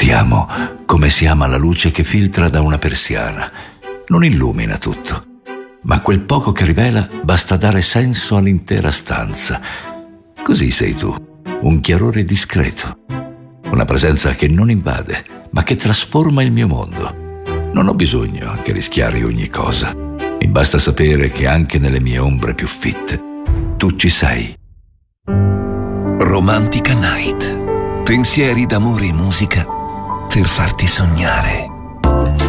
Ti amo come si ama la luce che filtra da una persiana. Non illumina tutto, ma quel poco che rivela basta dare senso all'intera stanza. Così sei tu, un chiarore discreto, una presenza che non invade, ma che trasforma il mio mondo. Non ho bisogno che rischiari ogni cosa. Mi basta sapere che anche nelle mie ombre più fitte tu ci sei. Romantica Night. Pensieri d'amore e musica per farti sognare.